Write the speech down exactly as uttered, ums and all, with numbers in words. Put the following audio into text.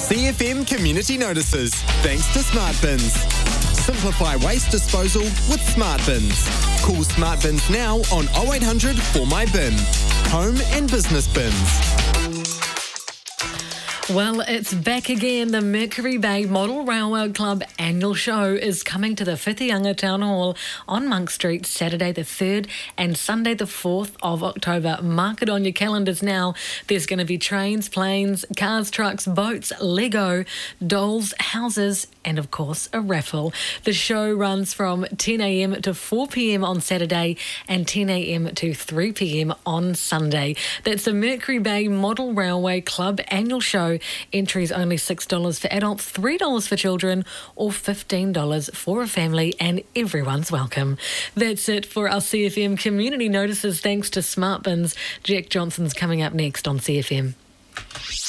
C F M Community Notices, thanks to Smart Bins. Simplify waste disposal with Smart Bins. Call Smart Bins now on oh eight hundred four my bin. Home and business bins. Well, it's back again. The Mercury Bay Model Railway Club annual show is coming to the Whitianga Town Hall on Monk Street Saturday the third and Sunday the fourth of October. Mark it on your calendars now. There's going to be trains, planes, cars, trucks, boats, Lego, dolls, houses, and of course a raffle. The show runs from ten a m to four p m on Saturday and ten a m to three p m on Sunday. That's the Mercury Bay Model Railway Club annual show. Entries only six dollars for adults, three dollars for children, or fifteen dollars for a family, and everyone's welcome. That's it for our C F M Community Notices, thanks to Smart Bins. Jack Johnson's coming up next on C F M.